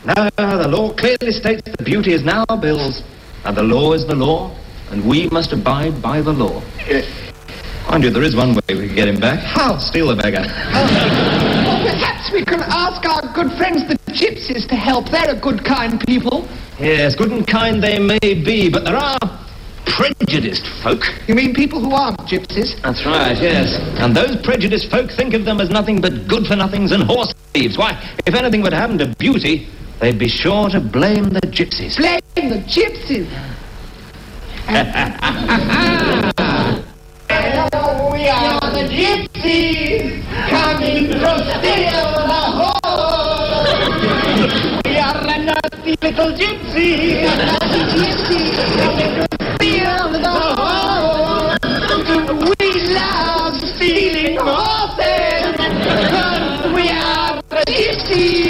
No, the law clearly states that beauty is now bills, and the law is the law, and we must abide by the law. Yes. Mind you, there is one way we can get him back. How? Steal the beggar. Well, perhaps we can ask our good friends the gypsies to help. They're a good, kind people. Yes, good and kind they may be, but there are prejudiced folk. You mean people who aren't gypsies? That's right, yes. And those prejudiced folk think of them as nothing but good-for-nothings and horse thieves. Why, if anything would happen to beauty, they'd be sure to blame the gypsies. Blame the gypsies? We are the gypsies coming to steal the horse. We are a nasty little gypsy. Coming to steal the horse. We love stealing horses because we are the gypsies.